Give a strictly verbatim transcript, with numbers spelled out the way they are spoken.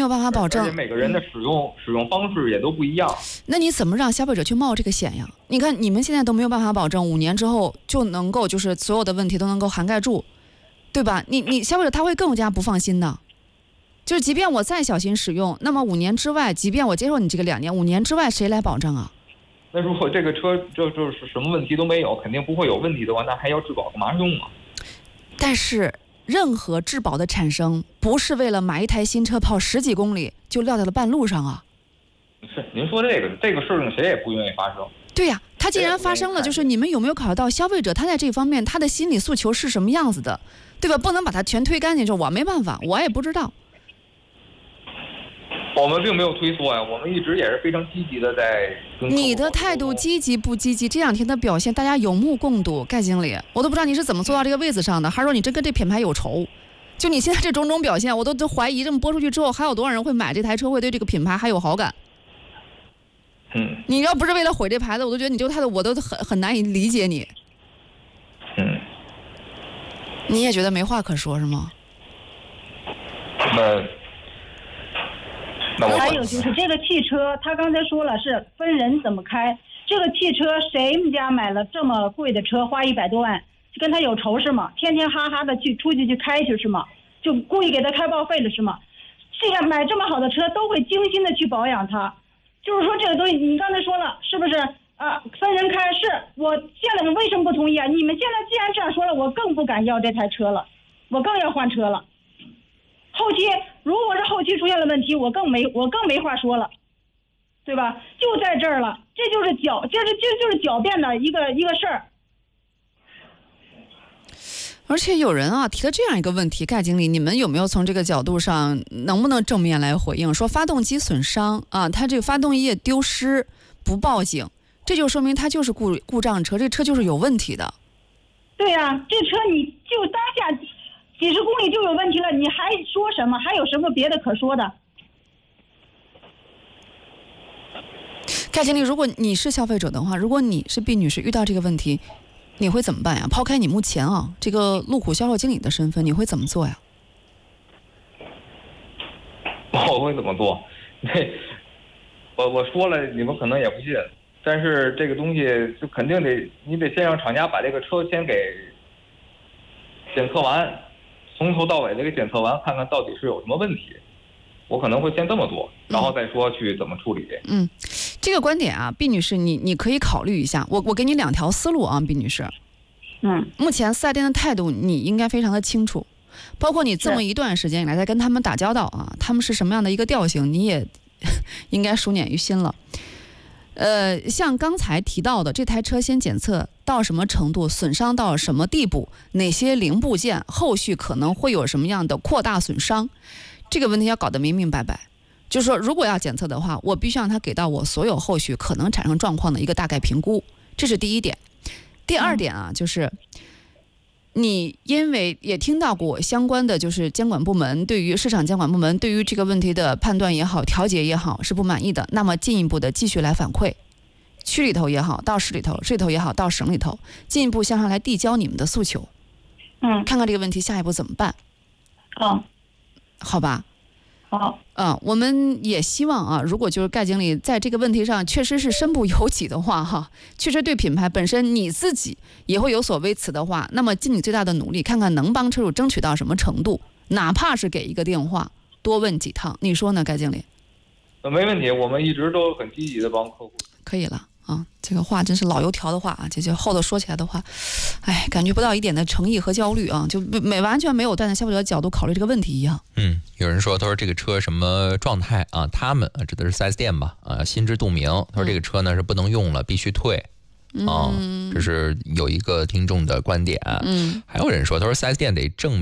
有办法保证。 而且每个人的使用、嗯、使用方式也都不一样。 那你怎么让消费者去冒这个险呀？你看你们现在都没有办法保证五年之后就能够就是所有的问题都能够涵盖住，对吧？你你消费者他会更加不放心的。就是即便我再小心使用，那么五年之外，即便我接受你这个两年，五年之外谁来保证啊？ 那如果这个车就就是什么问题都没有，肯定不会有问题的话，那还要质保干嘛用啊？ 但是任何质保的产生，不是为了买一台新车跑十几公里就撂在了半路上啊。 是，您说这个这个事情谁也不愿意发生。 对呀、啊，它既然发生了，就是你们有没有考虑到消费者他在这方面他的心理诉求是什么样子的，对吧？不能把它全推干净，就我没办法，我也不知道。 我们并没有推缩呀，我们一直也是非常积极的在跟。 你的态度积极不积极？这两天的表现，大家有目共睹。盖经理，我都不知道你是怎么坐到这个位子上的，还是说你真跟这品牌有仇？就你现在这种种表现，我都都怀疑，这么播出去之后，还有多少人会买这台车，会对这个品牌还有好感？ 嗯。 你要不是为了毁这牌子，我都觉得你这个态度，我都很很难以理解你。 嗯。 你也觉得没话可说是吗？ 那。 还有就是这个汽车，他刚才说了是分人怎么开。这个汽车谁们家买了这么贵的车，花一百多万，跟他有仇是吗？天天哈哈的去出去去开去是吗？就故意给他开报废了是吗？这样买这么好的车都会精心的去保养它。就是说这个东西，你刚才说了是不是啊？分人开是，我现在为什么不同意啊？你们现在既然这样说了，我更不敢要这台车了，我更要换车了。后期如果是后期出现了问题，我更没我更没话说了，对吧？就在这儿了，这就是狡，这是这就是狡辩的一个一个事儿。 而且有人啊提了这样一个问题，盖经理，你们有没有从这个角度上能不能正面来回应？说发动机损伤啊，它这个发动液丢失不报警，这就说明它就是故故障车，这车就是有问题的。 对呀、啊，这车你就当下。几十公里就有问题了，你还说什么？还有什么别的可说的？ 盖经理，如果你是消费者的话，如果你是毕女士遇到这个问题，你会怎么办呀？抛开你目前啊这个路虎销售经理的身份，你会怎么做呀？ 我会怎么做？我我说了，你们可能也不信，但是这个东西就肯定得，你得先让厂家把这个车先给检测完。从头到尾的给检测完，看看到底是有什么问题。我可能会先这么做，然后再说去怎么处理。 嗯，这个观点啊，毕女士，你你可以考虑一下。我我给你两条思路啊，毕女士。 嗯， 目前四 S 店的态度你应该非常的清楚，包括你这么一段时间以来在跟他们打交道啊，他们是什么样的一个调性，你也应该熟稔于心了。呃，像刚才提到的，这台车先检测到什么程度，损伤到什么地步，哪些零部件后续可能会有什么样的扩大损伤，这个问题要搞得明明白白。就是说，如果要检测的话，我必须让他给到我所有后续可能产生状况的一个大概评估，这是第一点。第二点啊，就是你因为也听到过相关的就是监管部门对于市场监管部门对于这个问题的判断也好，调节也好是不满意的，那么进一步的继续来反馈，区里头也好，到市里头，市里头也好，到省里头，进一步向上来递交你们的诉求， 嗯， 看看这个问题下一步怎么办。 哦， 好吧。 好， 嗯，我们也希望啊，如果就是盖经理在这个问题上确实是身不由己的话，哈，确实对品牌本身你自己也会有所微词的话，那么尽你最大的努力，看看能帮车主争取到什么程度，哪怕是给一个电话，多问几趟，你说呢，盖经理？ 呃，没问题，我们一直都很积极的帮客户。 可以了。啊，这个话真是老油条的话啊，这就后头说起来的话，哎，感觉不到一点的诚意和焦虑啊，就没完全没有站在消费者的角度考虑这个问题一样。 嗯，有人说，他说这个车什么状态啊？他们指的是 四 S 店吧？啊，心知肚明。他说这个车呢是不能用了，必须退。啊，这是有一个听众的观点。嗯，还有人说，他说 四 S 店得正